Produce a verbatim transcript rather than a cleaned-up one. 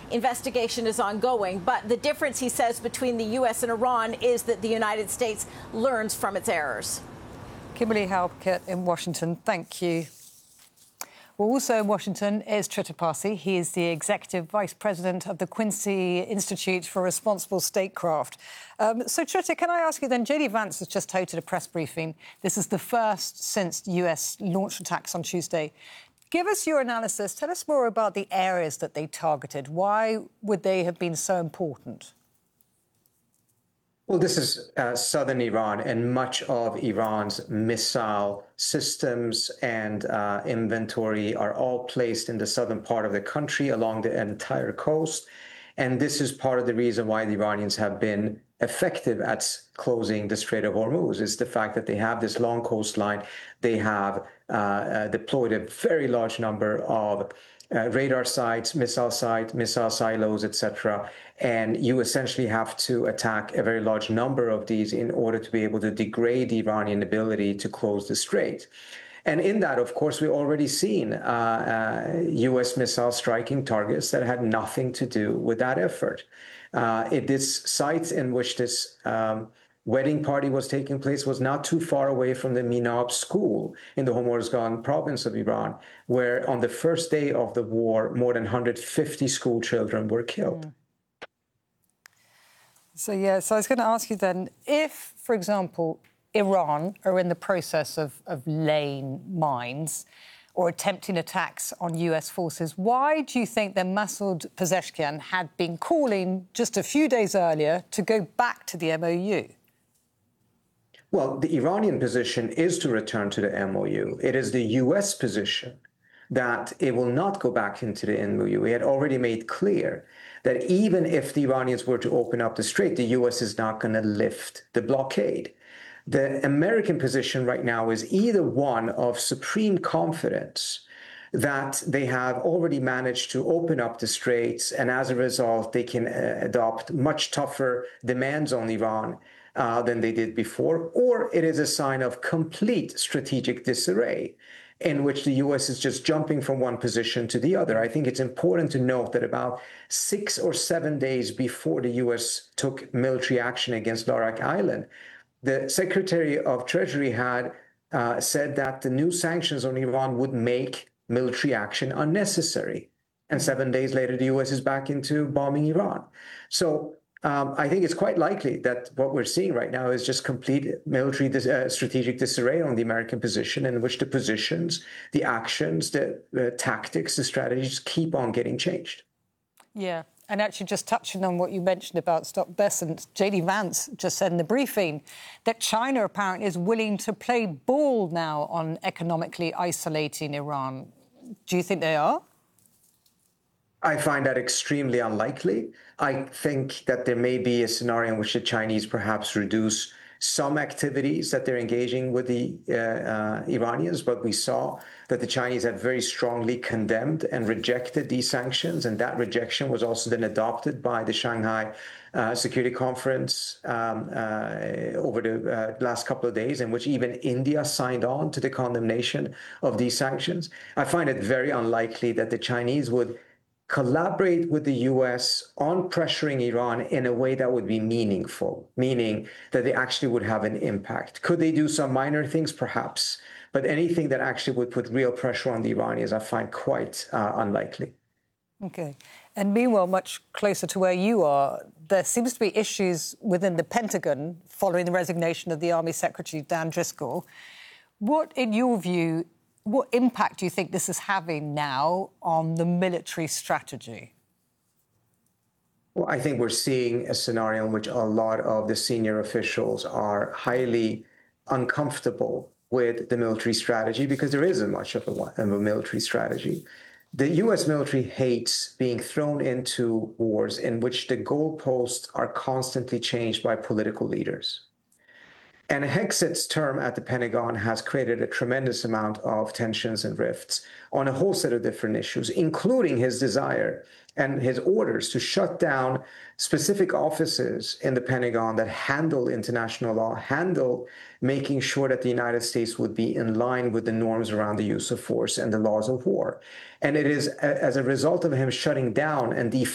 investigation is ongoing. But the difference, he says, between the U S and Iran is that the United States learns from its errors. Kimberly Halkett in Washington, thank you. Well, also in Washington is Trita Parsi. He is the Executive Vice President of the Quincy Institute for Responsible Statecraft. Um, so, Trita, can I ask you then, J D Vance has just hosted a press briefing. This is the first since the U S launched attacks on Tuesday. Give us your analysis. Tell us more about the areas that they targeted. Why would they have been so important? Well, this is uh, southern Iran, and much of Iran's missile systems and uh, inventory are all placed in the southern part of the country along the entire coast. And this is part of the reason why the Iranians have been effective at closing the Strait of Hormuz, is the fact that they have this long coastline. They have uh, uh, deployed a very large number of Uh, radar sites, missile sites, missile silos, et cetera. And you essentially have to attack a very large number of these in order to be able to degrade the Iranian ability to close the strait. And in that, of course, we've already seen uh, uh, U S missile striking targets that had nothing to do with that effort. Uh, it, this site in which this um, wedding party was taking place was not too far away from the Minab school in the Hormozgan province of Iran, where on the first day of the war, more than one hundred fifty school children were killed. Mm. So, yeah, so I was going to ask you then, if, for example, Iran are in the process of, of laying mines or attempting attacks on U S forces, why do you think that Masoud Pezeshkian had been calling just a few days earlier to go back to the M O U? Well, the Iranian position is to return to the M O U. It is the U S position that it will not go back into the M O U. We had already made clear that even if the Iranians were to open up the strait, the U S is not going to lift the blockade. The American position right now is either one of supreme confidence that they have already managed to open up the straits, and as a result, they can uh, adopt much tougher demands on Iran Uh, than they did before, or it is a sign of complete strategic disarray in which the U S is just jumping from one position to the other. I think it's important to note that about six or seven days before the U S took military action against Larak Island, the Secretary of Treasury had uh, said that the new sanctions on Iran would make military action unnecessary. And seven days later, the U S is back into bombing Iran. So Um, I think it's quite likely that what we're seeing right now is just complete military dis- uh, strategic disarray on the American position, in which the positions, the actions, the, the tactics, the strategies keep on getting changed. Yeah, and actually just touching on what you mentioned about Stop Bessent, J D Vance just said in the briefing that China apparently is willing to play ball now on economically isolating Iran. Do you think they are? I find that extremely unlikely. I think that there may be a scenario in which the Chinese perhaps reduce some activities that they're engaging with the uh, uh, Iranians, but we saw that the Chinese had very strongly condemned and rejected these sanctions, and that rejection was also then adopted by the Shanghai uh, Security Conference um, uh, over the uh, last couple of days, in which even India signed on to the condemnation of these sanctions. I find it very unlikely that the Chinese would collaborate with the U S on pressuring Iran in a way that would be meaningful, meaning that they actually would have an impact. Could they do some minor things? Perhaps. But anything that actually would put real pressure on the Iranians, I find quite uh, unlikely. OK. And meanwhile, much closer to where you are, there seems to be issues within the Pentagon following the resignation of the Army Secretary, Dan Driscoll. What, in your view, what impact do you think this is having now on the military strategy? Well, I think we're seeing a scenario in which a lot of the senior officials are highly uncomfortable with the military strategy because there isn't much of a, of a military strategy. The U S military hates being thrown into wars in which the goalposts are constantly changed by political leaders. And Hexet's term at the Pentagon has created a tremendous amount of tensions and rifts on a whole set of different issues, including his desire and his orders to shut down specific offices in the Pentagon that handle international law, handle making sure that the United States would be in line with the norms around the use of force and the laws of war. And it is as a result of him shutting down and de